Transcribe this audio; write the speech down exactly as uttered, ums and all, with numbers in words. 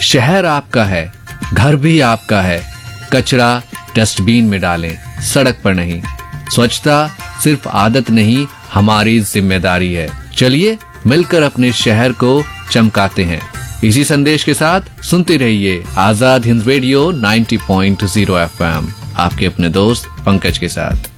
शहर आपका है, घर भी आपका है, कचरा डस्टबिन में डालें, सड़क पर नहीं। स्वच्छता सिर्फ आदत नहीं, हमारी जिम्मेदारी है। चलिए मिलकर अपने शहर को चमकाते हैं। इसी संदेश के साथ सुनते रहिए आजाद हिंद रेडियो नब्बे पॉइंट शून्य एफ एम, आपके अपने दोस्त पंकज के साथ।